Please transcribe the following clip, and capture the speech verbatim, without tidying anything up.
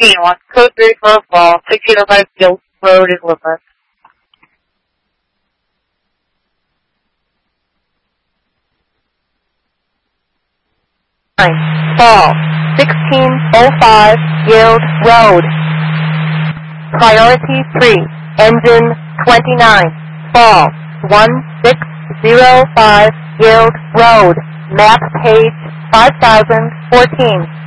fourteen, one code three for fall, six eight oh five Guild Road in Woodland. Fall, sixteen oh five Guild Road. Priority three, engine twenty-nine, fall, one six zero five Guild Road, map page five thousand fourteen.